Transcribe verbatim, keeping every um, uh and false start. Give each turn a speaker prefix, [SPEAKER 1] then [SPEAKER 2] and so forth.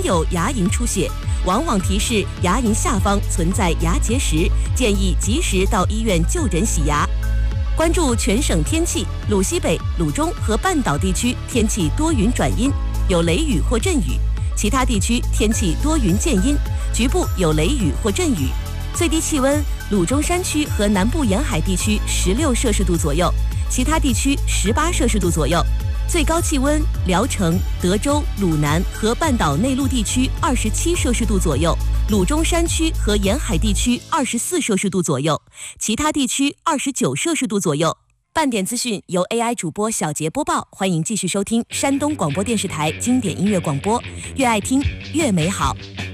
[SPEAKER 1] 有牙龈出血，往往提示牙龈下方存在牙结石，建议及时到医院就诊洗牙。关注全省天气，鲁西北、鲁中和半岛地区天气多云转阴，有雷雨或阵雨；其他地区天气多云见阴，局部有雷雨或阵雨。最低气温，鲁中山区和南部沿海地区十六摄氏度左右，其他地区十八摄氏度左右。最高气温，聊城、德州、鲁南和半岛内陆地区二十七摄氏度左右，鲁中山区和沿海地区二十四摄氏度左右，其他地区二十九摄氏度左右。半点资讯由 A I 主播小杰播报，欢迎继续收听山东广播电视台经典音乐广播，越爱听越美好。